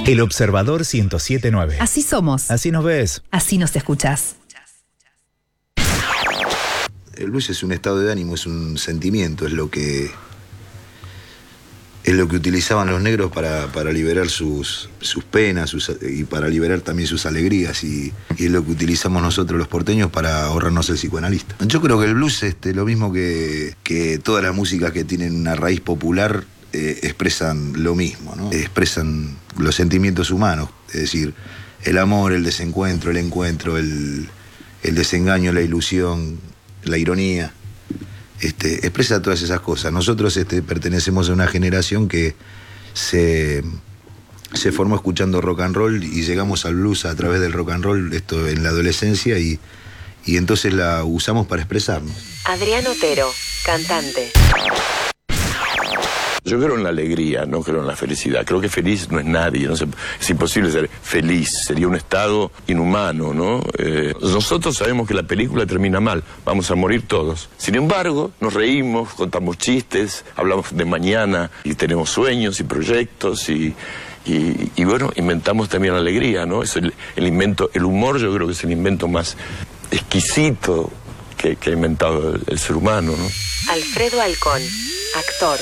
El Observador 107.9. Así somos. Así nos ves. Así nos escuchás. El blues es un estado de ánimo, es un sentimiento, es lo que utilizaban los negros para liberar sus penas y para liberar también sus alegrías, y es lo que utilizamos nosotros los porteños para ahorrarnos el psicoanalista. Yo creo que el blues, lo mismo que todas las músicas que tienen una raíz popular, expresan lo mismo, ¿no? Expresan los sentimientos humanos, es decir, el amor, el desencuentro, el encuentro, el desengaño, la ilusión, la ironía. Expresa todas esas cosas. Nosotros pertenecemos a una generación que se formó escuchando rock and roll y llegamos al blues a través del rock and roll, esto en la adolescencia, y entonces la usamos para expresarnos. Adrián Otero, cantante. Yo creo en la alegría, no creo en la felicidad. Creo que feliz no es nadie, es imposible ser feliz, sería un estado inhumano, ¿no? Nosotros sabemos que la película termina mal, vamos a morir todos. Sin embargo, nos reímos, contamos chistes, hablamos de mañana y tenemos sueños y proyectos y bueno, inventamos también la alegría, ¿no? Es el invento, el humor yo creo que es el invento más exquisito que ha inventado el ser humano, ¿no? Alfredo Alcón, actor.